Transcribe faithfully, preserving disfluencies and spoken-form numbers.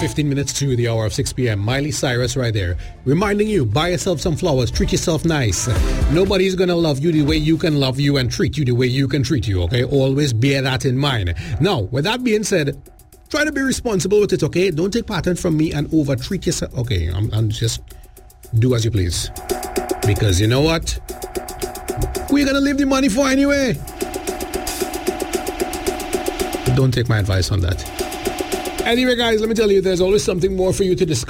fifteen minutes to the hour of six p.m. Miley Cyrus right there. Reminding you, buy yourself some flowers. Treat yourself nice. Nobody's going to love you the way you can love you and treat you the way you can treat you, okay? Always bear that in mind. Now, with that being said, try to be responsible with it, okay? Don't take pattern from me and over-treat yourself. Okay, I'm, I'm just do as you please. Because you know what? We're going to leave the money for anyway. Don't take my advice on that. Anyway, guys, let me tell you, there's always something more for you to discuss.